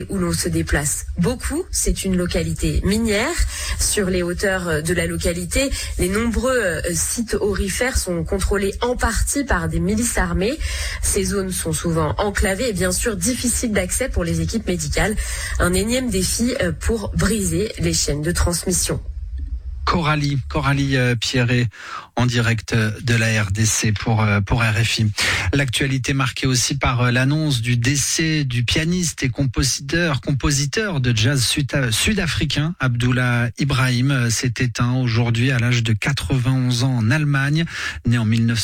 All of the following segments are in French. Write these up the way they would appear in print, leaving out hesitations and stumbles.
où l'on se déplace beaucoup, c'est une localité minière. Sur les hauteurs de la localité, les nombreux sites aurifères sont contrôlés en partie par des milices armées. Ces zones sont souvent enclavées et bien sûr difficiles d'accès pour les équipes médicales. Un énième défi pour briser les chaînes de transmission. Coralie Pierret en direct de la RDC pour RFI. L'actualité marquée aussi par l'annonce du décès du pianiste et compositeur de jazz sud-africain Abdullah Ibrahim s'est éteint aujourd'hui à l'âge de 91 ans en Allemagne. Né en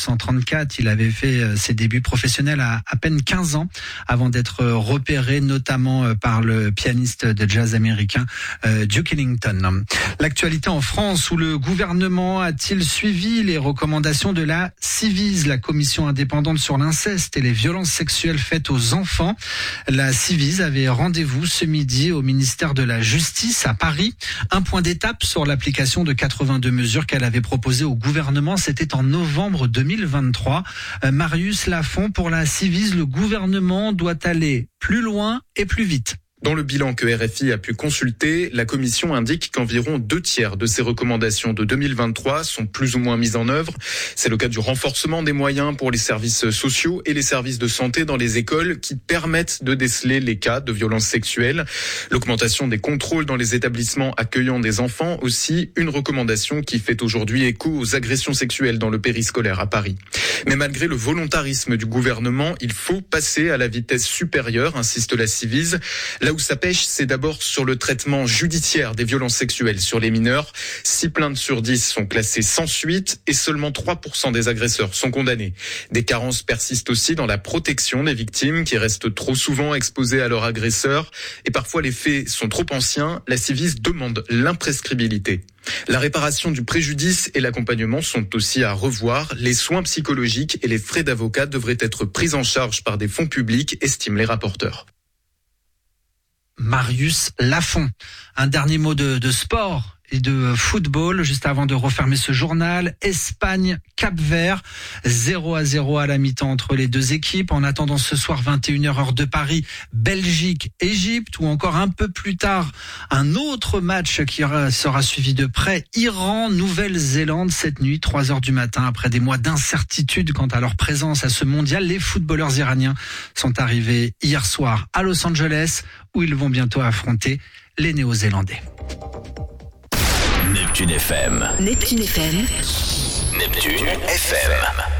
1934, il avait fait ses débuts professionnels à peine 15 ans avant d'être repéré notamment par le pianiste de jazz américain Duke Ellington. L'actualité en France, où le gouvernement a-t-il suivi les recommandations de la Ciivise, la commission indépendante sur l'inceste et les violences sexuelles faites aux enfants? La Ciivise avait rendez-vous ce midi au ministère de la Justice à Paris. Un point d'étape sur l'application de 82 mesures qu'elle avait proposées au gouvernement. C'était en novembre 2023. Marius Lafont, pour la Ciivise, le gouvernement doit aller plus loin et plus vite. Dans le bilan que RFI a pu consulter, la commission indique qu'environ 2/3 de ces recommandations de 2023 sont plus ou moins mises en œuvre. C'est le cas du renforcement des moyens pour les services sociaux et les services de santé dans les écoles qui permettent de déceler les cas de violences sexuelles. L'augmentation des contrôles dans les établissements accueillant des enfants, aussi une recommandation qui fait aujourd'hui écho aux agressions sexuelles dans le périscolaire à Paris. Mais malgré le volontarisme du gouvernement, il faut passer à la vitesse supérieure, insiste la Ciivise. Là où ça pêche, c'est d'abord sur le traitement judiciaire des violences sexuelles sur les mineurs. 6 plaintes sur 10 sont classées sans suite et seulement 3% des agresseurs sont condamnés. Des carences persistent aussi dans la protection des victimes qui restent trop souvent exposées à leurs agresseurs. Et parfois les faits sont trop anciens. La Ciivise demande l'imprescriptibilité. La réparation du préjudice et l'accompagnement sont aussi à revoir. Les soins psychologiques et les frais d'avocat devraient être pris en charge par des fonds publics, estiment les rapporteurs. Marius Lafont. Un dernier mot de sport et de football juste avant de refermer ce journal. Espagne, Cap-Vert, 0-0 à la mi-temps entre les deux équipes. En attendant ce soir 21h heure de Paris, Belgique, Égypte, ou encore un peu plus tard un autre match qui sera suivi de près, Iran, Nouvelle-Zélande cette nuit, 3h du matin. Après des mois d'incertitude quant à leur présence à ce mondial, les footballeurs iraniens sont arrivés hier soir à Los Angeles où ils vont bientôt affronter les Néo-Zélandais. Neptune FM. Neptune FM. Neptune FM.